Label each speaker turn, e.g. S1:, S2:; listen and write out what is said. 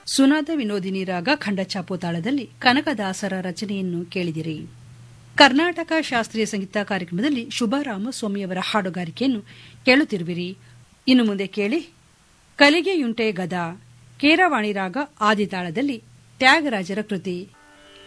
S1: ಸುನಾದ ವಿನೋದಿನಿ ರಾಗ ಖಂಡಚಾಪು ತಾಳದಲ್ಲಿ ಕನಕದಾಸರ ರಚನೆಯನ್ನು ಕೇಳಿದಿರಿ. ಕರ್ನಾಟಕ ಶಾಸ್ತ್ರೀಯ ಸಂಗೀತ ಕಾರ್ಯಕ್ರಮದಲ್ಲಿ ಶುಭಾ ರಾಮಸ್ವಾಮಿಯವರ ಹಾಡುಗಾರಿಕೆಯನ್ನು ಕೇಳುತ್ತಿರುವಿರಿ. ಇನ್ನು ಮುಂದೆ ಕೇಳಿ ಕಲಿಗೆಯುಂಟೆ ಗದಾ, ಕೇರವಾಣಿ ರಾಗ ಆದಿತಾಳದಲ್ಲಿ ತ್ಯಾಗರಾಜರ ಕೃತಿ.